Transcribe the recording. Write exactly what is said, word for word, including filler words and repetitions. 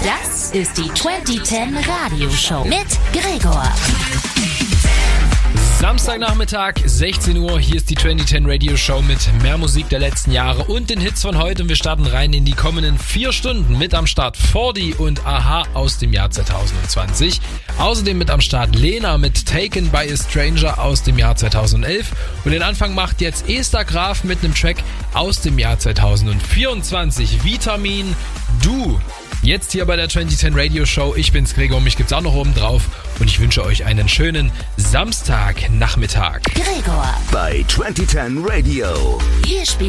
Das ist die zwanzig zehn Radioshow mit Gregor. Samstagnachmittag, sechzehn Uhr, hier ist die zwanzig zehn Radio Show mit mehr Musik der letzten Jahre und den Hits von heute. Und wir starten rein in die kommenden vier Stunden. Mit am Start forty und Aha aus dem Jahr zwanzig zwanzig. Außerdem mit am Start Lena mit Taken by a Stranger aus dem Jahr zweitausendelf. Und den Anfang macht jetzt Esther Graf mit einem Track aus dem Jahr zwanzig vierundzwanzig. Vitamin Du. Jetzt hier bei der zwanzig zehn Radio Show. Ich bin's Gregor, mich gibt's auch noch oben drauf. Und ich wünsche euch einen schönen Samstagnachmittag. Gregor. Bei zwanzig zehn Radio. Hier spielt